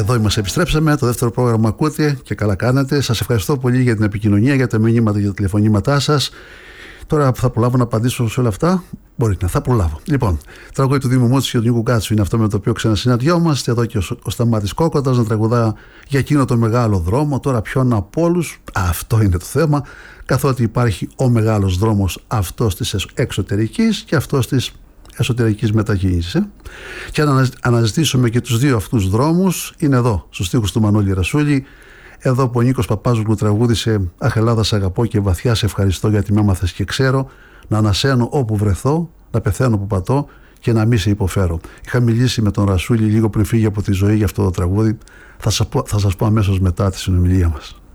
Εδώ είμαστε, επιστρέψαμε. Το δεύτερο πρόγραμμα ακούτε και καλά κάνετε. Σας ευχαριστώ πολύ για την επικοινωνία, για τα μηνύματα, για τα τηλεφωνήματά σας. Τώρα που θα προλάβω να απαντήσω σε όλα αυτά, μπορεί να θα προλάβω. Λοιπόν, τραγούδι του Δήμου Μότσης και του Νίκου Κάτσου είναι αυτό με το οποίο ξανασυναντιόμαστε. Εδώ και ο Σταμάτης Κόκοτας να τραγουδά για εκείνο το μεγάλο δρόμο. Τώρα ποιον από όλους, αυτό είναι το θέμα. Καθότι υπάρχει ο μεγάλος δρόμος αυτός της εξωτερικής και αυτός της εσωτερικής μετακίνησης. Και αν αναζητήσουμε και τους δύο αυτούς δρόμους, είναι εδώ, στους στίχους του Μανώλη Ρασούλη. Εδώ που ο Νίκος Παπάζογλου τραγούδισε «Αχ Ελλάδα σ' αγαπώ και βαθιά σε ευχαριστώ γιατί με έμαθες και ξέρω να ανασένω όπου βρεθώ, να πεθαίνω που πατώ και να μη σε υποφέρω». Είχα μιλήσει με τον Ρασούλη λίγο πριν φύγει από τη ζωή για αυτό το τραγούδι. Θα σας πω αμέσως μετά τη συνομιλία μας.